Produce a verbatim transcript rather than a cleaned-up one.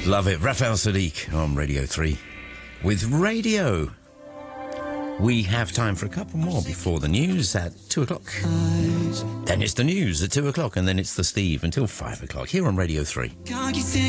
Love it. Raphael Sadiq on Radio three with Radio. We have time for a couple more before the news at two o'clock. Then it's the news at two o'clock, and then it's the Steve until five o'clock here on Radio three.